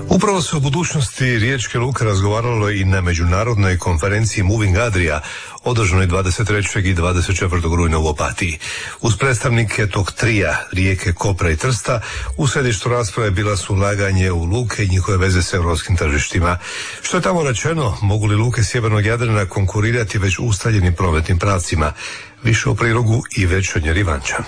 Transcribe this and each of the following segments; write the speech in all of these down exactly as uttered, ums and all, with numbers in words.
Upravo se o budućnosti riječke luke razgovaralo i na međunarodnoj konferenciji Moving Adria, održanoj dvadeset trećeg i dvadeset četvrtog rujna u Opatiji. Uz predstavnike tog trija, Rijeke, Kopra i Trsta, u središtu rasprave bila su ulaganje u luke i njihove veze s europskim tržištima. Što je tamo rečeno, mogu li luke sjevernog Jadrana konkurirati već ustaljenim prometnim pravcima? Više o prilogu i Večernjer Ivančan.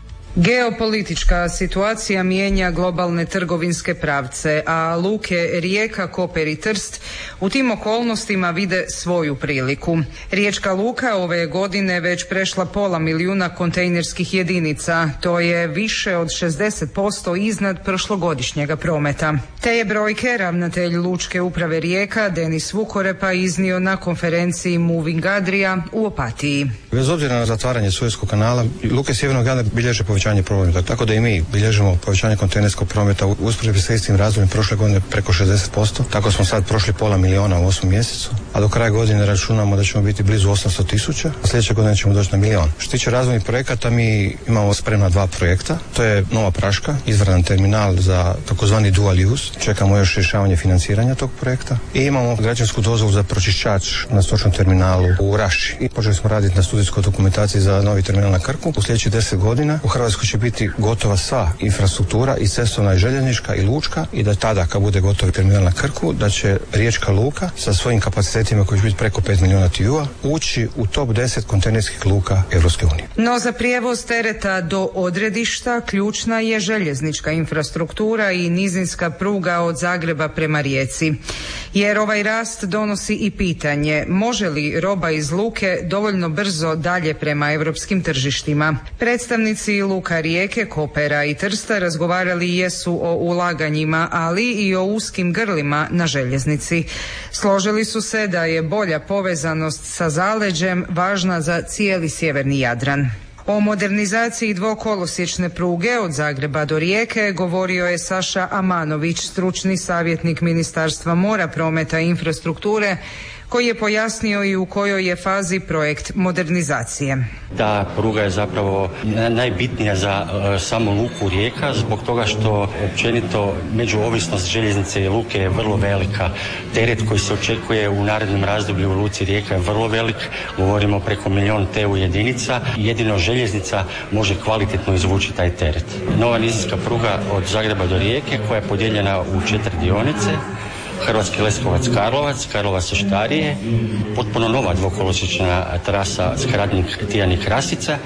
Geopolitička situacija mijenja globalne trgovinske pravce, a luke Rijeka, Koper i Trst u tim okolnostima vide svoju priliku. Riječka luka ove godine već prešla pola milijuna kontejnerskih jedinica, to je više od šezdeset posto iznad prošlogodišnjega prometa. Te je brojke ravnatelj Lučke uprave Rijeka Denis Vukorepa iznio na konferenciji Moving Adria u Opatiji. Bez obzira na zatvaranje Suezkog kanala, luke sjevernog Jadrana bilježe povećanje prometa, tako da i mi bilježimo povećanje kontejnerskog prometa u usporedbi sa istim razdobljem prošle godine preko šezdeset posto. Tako smo sad prošli pola miliona u osmom mjesecu, a do kraja godine računamo da ćemo biti blizu osamsto tisuća, a sljedeće godine ćemo doći na milion. Što tiče razvojnih projekata, mi imamo spremna dva projekta. To je Nova Praška, izvanredan terminal za takozvani dual use. Čekamo još rješavanje financiranja tog projekta. I imamo građevinsku dozvolu za pročišćač na stočnom terminalu u Raši. I počeli smo raditi na studijskoj dokumentaciji za novi terminal na Krku. U sljedećih deset godina u Hrvatskoj će biti gotova sva infrastruktura, i cestovna i željeznička i lučka, i da tada kad bude gotov terminal na Krku, da će Riječka luka sa svojim kapacitetima koji će biti preko pet milijuna T U-a ući u top deset kontejnerskih luka Europske unije. No za prijevoz tereta do odredišta ključna je željeznička infrastruktura i nizinska pruga od Zagreba prema Rijeci. Jer ovaj rast donosi i pitanje, može li roba iz luke dovoljno brzo dalje prema europskim tržištima? Predstavnici luka Rijeke, Kopera i Trsta razgovarali jesu o ulaganjima, ali i o uskim grlima na željeznici. Složili su se da je bolja povezanost sa zaleđem važna za cijeli sjeverni Jadran. O modernizaciji dvokolosječne pruge od Zagreba do Rijeke govorio je Saša Amanović, stručni savjetnik Ministarstva mora, prometa i infrastrukture, koji je pojasnio i u kojoj je fazi projekt modernizacije. Ta pruga je zapravo najbitnija za uh, samu luku Rijeka zbog toga što općenito međuovisnost željeznice i luke je vrlo velika. Teret koji se očekuje u narednom razdoblju u luci Rijeka je vrlo velik, govorimo preko milijon T U jedinica. Jedino željeznica može kvalitetno izvući taj teret. Nova nizinska pruga od Zagreba do Rijeke koja je podijeljena u četiri dionice, Hrvatski Leskovac Karlovac, Karlovac Oštarije, potpuno nova dvokolosječna trasa Skradnik Tijani Krasica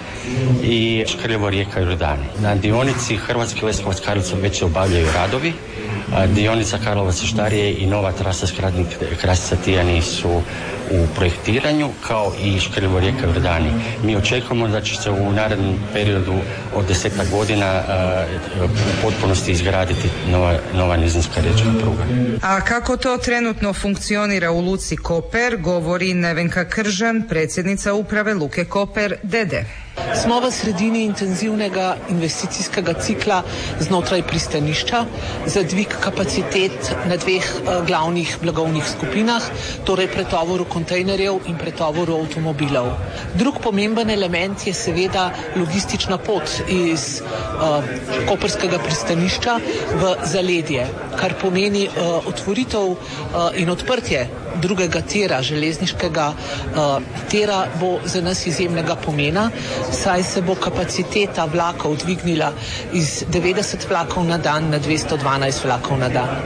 i Škrljevo Rijeka Jordani. Na dionici Hrvatski Leskovac Karlovac već se obavljaju radovi, a dionica Karlovac Oštarije i nova trasa Skradnik Krasica Tijani su u projektiranju, kao i Škrljevo Rijeka Jordani. Mi očekujemo da će se u narednom periodu od desetak godina uh, u potpunosti izgraditi nova, nova nizinska riječka pruga. A kako to trenutno funkcionira u luci Koper, govori Nevenka Kržan, predsjednica uprave luke Koper D D. Smo v sredini intenzivnega investicijskega cikla znotraj pristanišča za dvig kapacitet na dveh uh, glavnih blagovnih skupinah, torej pretovoru kontejnerjev in pretovoru avtomobilov. Drug pomemben element je seveda logistična pot iz uh, koperskega pristanišča v zaledje, kar pomeni uh, otvoritev uh, in odprtje drugega tira, železniškega uh, tira, bo za nas izjemnega pomena, saj se bo kapaciteta vlakov dvignila iz devetdeset vlakov na dan na dvesto dvanajst vlakov na dan.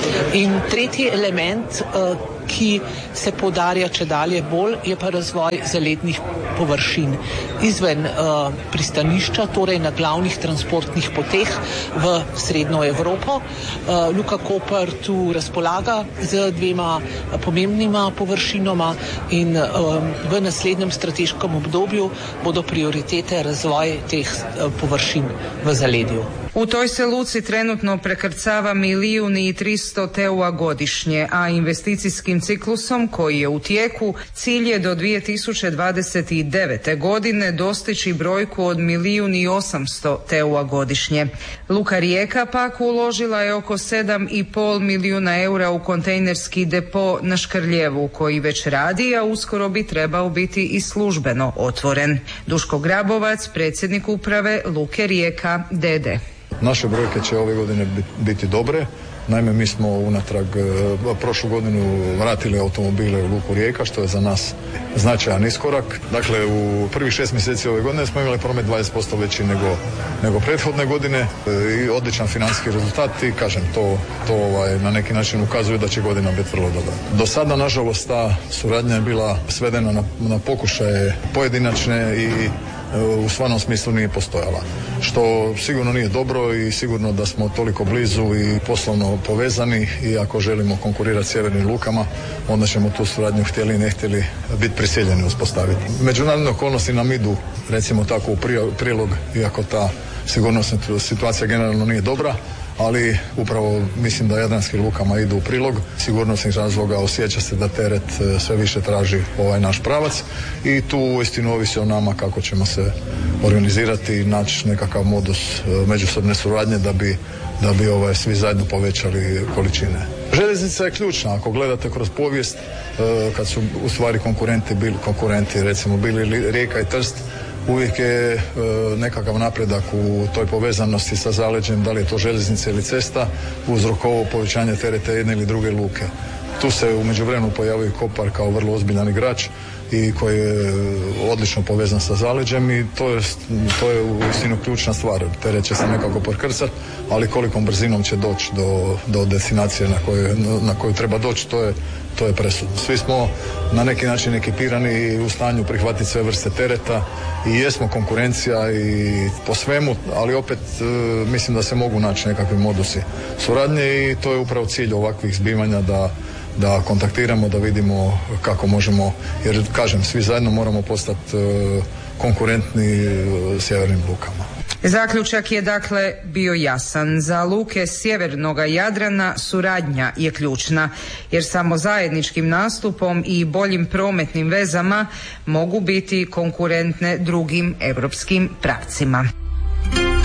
In tretji element, uh, ki se poudarja če dalje bolj, je pa razvoj zalednih površin izven uh, pristanišča, torej na glavnih transportnih poteh v srednjo Evropo. Uh, Luka Koper tu razpolaga z dvema pomembnima površinoma in uh, v naslednjem strateškem obdobju bodo prioritete razvoj teh uh, površin v zaledju. U toj se luci trenutno prekrcava milijun i tristo T U-a godišnje, a investicijskim ciklusom koji je u tijeku cilj je do dvije tisuće dvadeset devete. godine dostići brojku od milijun i osamsto T U-a godišnje. Luka Rijeka pak uložila je oko sedam i pol milijuna eura u kontejnerski depo na Škrljevu koji već radi, a uskoro bi trebao biti i službeno otvoren. Duško Grabovac, predsjednik uprave luke Rijeka D D. Naše brojke će ove godine biti dobre. Naime, mi smo unatrag prošlu godinu vratili automobile u Luku Rijeka, što je za nas značajan iskorak. Dakle, u prvih šest mjeseci ove godine smo imali promet dvadeset posto veći nego, nego prethodne godine i odličan financijski rezultat i kažem, to, to ovaj, na neki način ukazuje da će godina biti vrlo dobra. Do sada, nažalost, ta suradnja je bila svedena na, na pokušaje pojedinačne i u stvarnom smislu nije postojala. Što sigurno nije dobro i sigurno da smo toliko blizu i poslovno povezani i ako želimo konkurirati sjevernim lukama, onda ćemo tu suradnju htjeli i ne htjeli biti prisiljeni uspostaviti. Međunarodne okolnosti nam idu, recimo tako, u prilog, iako ta sigurnosna situacija generalno nije dobra, ali upravo mislim da jadranskim lukama idu u prilog. Sigurnosnih razloga osjeća se da teret sve više traži ovaj naš pravac i tu uistinu ovisi o nama kako ćemo se organizirati i naći nekakav modus međusobne suradnje da bi, da bi ovaj, svi zajedno povećali količine. Željeznica je ključna, ako gledate kroz povijest, kad su u stvari konkurenti bili, konkurenti recimo bili Rijeka i Trst, uvijek je e, nekakav napredak u toj povezanosti sa zaleđem, da li je to željeznica ili cesta, uzrokovao povećanje tereta jedne ili druge luke. Tu se u međuvremenu pojavio Kopar kao vrlo ozbiljan igrač i koji je odlično povezan sa zaleđem i to je, to je uistinu ključna stvar. Teret će se nekako prekrcati, ali kolikom brzinom će doći do, do destinacije na koju, na koju treba doći, to je To je presudno. Svi smo na neki način ekipirani i u stanju prihvatiti sve vrste tereta i jesmo konkurencija i po svemu, ali opet e, mislim da se mogu naći nekakvi modusi suradnje i to je upravo cilj ovakvih zbivanja da, da kontaktiramo, da vidimo kako možemo, jer kažem, svi zajedno moramo postati e, konkurentni e, sjevernim lukama. Zaključak je dakle bio jasan. Za luke sjevernoga Jadrana suradnja je ključna, jer samo zajedničkim nastupom i boljim prometnim vezama mogu biti konkurentne drugim europskim pravcima.